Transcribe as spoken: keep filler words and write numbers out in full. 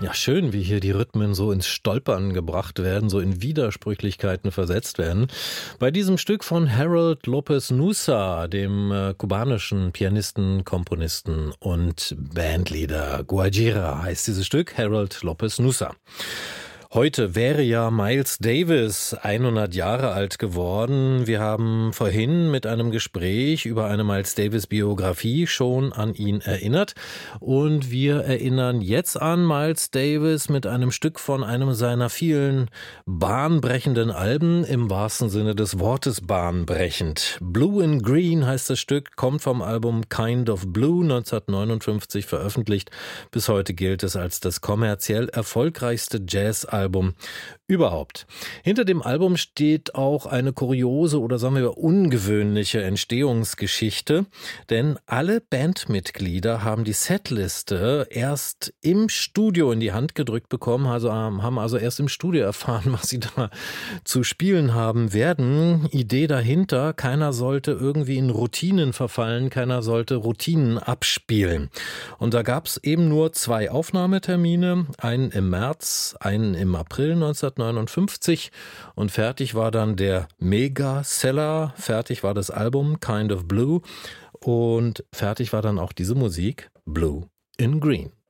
Ja, schön, wie hier die Rhythmen so ins Stolpern gebracht werden, so in Widersprüchlichkeiten versetzt werden. Bei diesem Stück von Harold Lopez Nussa, dem äh, kubanischen Pianisten, Komponisten und Bandleader. Guajira heißt dieses Stück, Harold Lopez Nussa. Heute wäre ja Miles Davis hundert Jahre alt geworden. Wir haben vorhin mit einem Gespräch über eine Miles Davis Biografie schon an ihn erinnert. Und wir erinnern jetzt an Miles Davis mit einem Stück von einem seiner vielen bahnbrechenden Alben, im wahrsten Sinne des Wortes bahnbrechend. Blue and Green heißt das Stück, kommt vom Album Kind of Blue, neunzehnhundertneunundfünfzig veröffentlicht. Bis heute gilt es als das kommerziell erfolgreichste Jazz-Album Album überhaupt. Hinter dem Album steht auch eine kuriose oder sagen wir ungewöhnliche Entstehungsgeschichte, denn alle Bandmitglieder haben die Setliste erst im Studio in die Hand gedrückt bekommen, also haben also erst im Studio erfahren, was sie da zu spielen haben werden. Idee dahinter, keiner sollte irgendwie in Routinen verfallen, keiner sollte Routinen abspielen. Und da gab es eben nur zwei Aufnahmetermine, einen im März, einen im April neunzehnhundertneunundfünfzig und fertig war dann der Mega-Seller, fertig war das Album Kind of Blue und fertig war dann auch diese Musik Blue in Green.